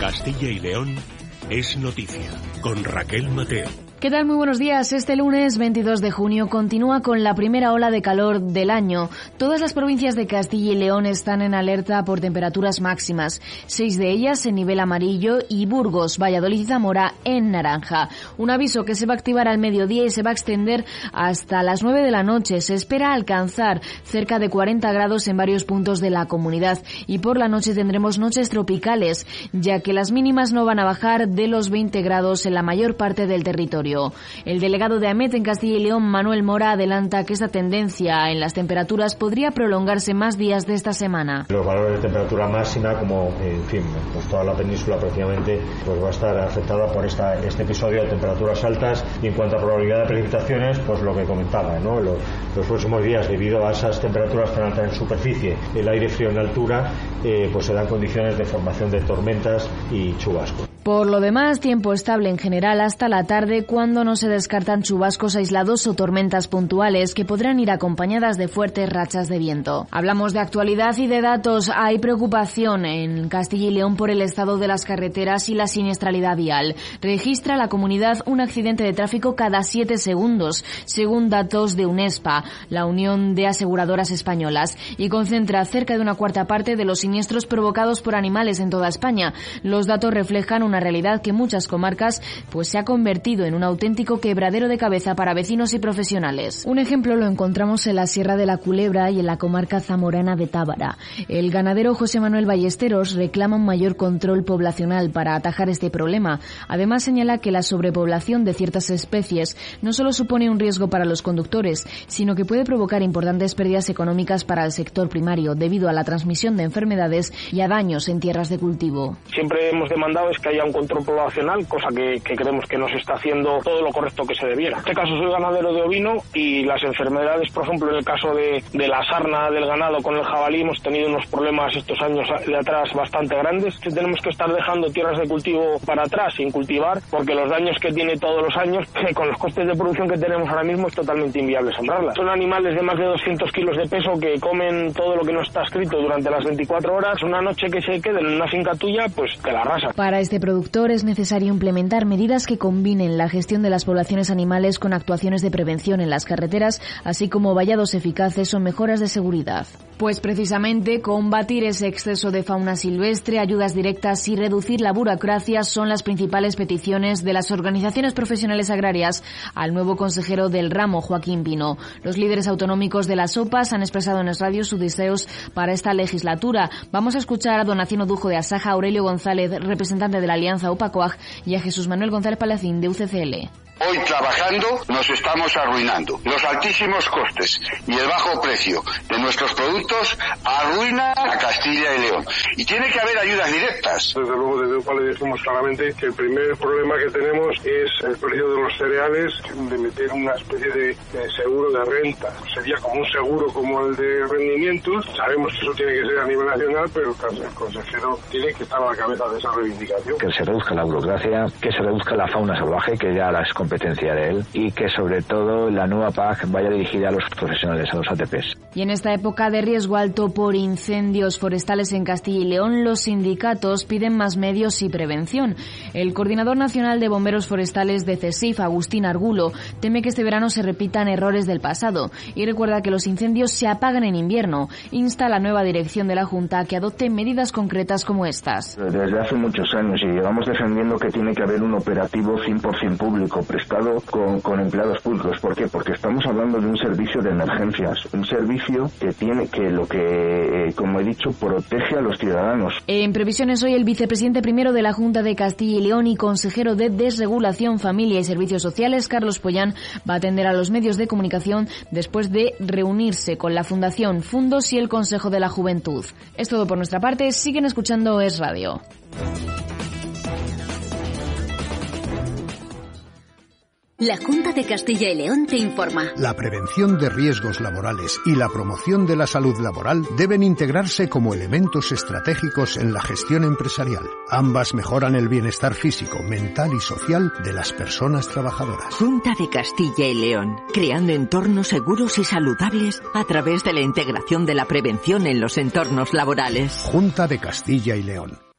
Castilla y León es noticia, con Raquel Mateo. ¿Qué tal? Muy buenos días. Este lunes 22 de junio continúa con la primera ola de calor del año. Todas las provincias de Castilla y León están en alerta por temperaturas máximas. 6 de ellas en nivel amarillo y Burgos, Valladolid y Zamora en naranja. Un aviso que se va a activar al mediodía y se va a extender hasta las 9 de la noche. Se espera alcanzar cerca de 40 grados en varios puntos de la comunidad y por la noche tendremos noches tropicales, ya que las mínimas no van a bajar de los 20 grados en la mayor parte del territorio. El delegado de AEMET en Castilla y León, Manuel Mora, adelanta que esta tendencia en las temperaturas podría prolongarse más días de esta semana. Los valores de temperatura máxima, como pues toda la península prácticamente pues va a estar afectada por este episodio de temperaturas altas, y en cuanto a probabilidad de precipitaciones, pues lo que comentaba, ¿no? Los próximos días, debido a esas temperaturas tan altas en superficie, el aire frío en altura, pues se dan condiciones de formación de tormentas y chubascos. Por lo demás, tiempo estable en general hasta la tarde, cuando no se descartan chubascos aislados o tormentas puntuales que podrán ir acompañadas de fuertes rachas de viento. Hablamos de actualidad y de datos. Hay preocupación en Castilla y León por el estado de las carreteras y la siniestralidad vial. Registra la comunidad un accidente de tráfico cada 7 segundos, según datos de UNESPA, la Unión de Aseguradoras Españolas, y concentra cerca de una cuarta parte de los siniestros provocados por animales en toda España. Los datos reflejan una realidad que en muchas comarcas pues se ha convertido en un auténtico quebradero de cabeza para vecinos y profesionales. Un ejemplo lo encontramos en la Sierra de la Culebra y en la comarca zamorana de Tábara. El ganadero José Manuel Ballesteros reclama un mayor control poblacional para atajar este problema. Además señala que la sobrepoblación de ciertas especies no solo supone un riesgo para los conductores, sino que puede provocar importantes pérdidas económicas para el sector primario debido a la transmisión de enfermedades y a daños en tierras de cultivo. Siempre hemos demandado es que haya un control poblacional, cosa que creemos que no se está haciendo todo lo correcto que se debiera. En este caso soy ganadero de ovino y las enfermedades, por ejemplo, en el caso de la sarna del ganado con el jabalí, hemos tenido unos problemas estos años de atrás bastante grandes. Tenemos que estar dejando tierras de cultivo para atrás sin cultivar, porque los daños que tiene todos los años, con los costes de producción que tenemos ahora mismo, es totalmente inviable sembrarlas. Son animales de más de 200 kilos de peso que comen todo lo que no está escrito durante las 24 horas. Una noche que se queden en una finca tuya, pues te la arrasa. Para este productor es necesario implementar medidas que combinen la gestión de las poblaciones animales con actuaciones de prevención en las carreteras, así como vallados eficaces o mejoras de seguridad. Pues precisamente combatir ese exceso de fauna silvestre, ayudas directas y reducir la burocracia son las principales peticiones de las organizaciones profesionales agrarias al nuevo consejero del ramo, Joaquín Pino. Los líderes autonómicos de las OPAs han expresado en Es Radio sus deseos para esta legislatura. Vamos a escuchar a Donación Odujo de Asaja, Aurelio González, representante de la Alianza OPA-COAG, y a Jesús Manuel González Palacín de UCCL. Hoy trabajando nos estamos arruinando. Los altísimos costes y el bajo precio de nuestros productos arruinan a Castilla y León. Y tiene que haber ayudas directas. Desde luego, desde UPA le decimos claramente que el primer problema que tenemos es el precio de los cereales, de meter una especie de seguro de renta. Sería como un seguro como el de rendimientos. Sabemos que eso tiene que ser a nivel nacional, pero el consejero tiene que estar a la cabeza de esa reivindicación. Que se reduzca la burocracia, que se reduzca la fauna salvaje, que ya las competencia de él, y que sobre todo la nueva PAC vaya dirigida a los profesionales, a los ATPs. Y en esta época de riesgo alto por incendios forestales en Castilla y León, los sindicatos piden más medios y prevención. El coordinador nacional de bomberos forestales de CESIF, Agustín Argulo, teme que este verano se repitan errores del pasado y recuerda que los incendios se apagan en invierno. Insta a la nueva dirección de la Junta a que adopte medidas concretas como estas. Desde hace muchos años y llevamos defendiendo que tiene que haber un operativo 100% público, prestado con empleados públicos. ¿Por qué? Porque estamos hablando de un servicio de emergencias, un servicio que tiene que, como he dicho, protege a los ciudadanos. En previsiones hoy, el vicepresidente primero de la Junta de Castilla y León y consejero de Desregulación, Familia y Servicios Sociales, Carlos Pollán, va a atender a los medios de comunicación después de reunirse con la Fundación Fundos y el Consejo de la Juventud. Es todo por nuestra parte. Siguen escuchando Es Radio. La Junta de Castilla y León te informa. La prevención de riesgos laborales y la promoción de la salud laboral deben integrarse como elementos estratégicos en la gestión empresarial. Ambas mejoran el bienestar físico, mental y social de las personas trabajadoras. Junta de Castilla y León, creando entornos seguros y saludables a través de la integración de la prevención en los entornos laborales. Junta de Castilla y León.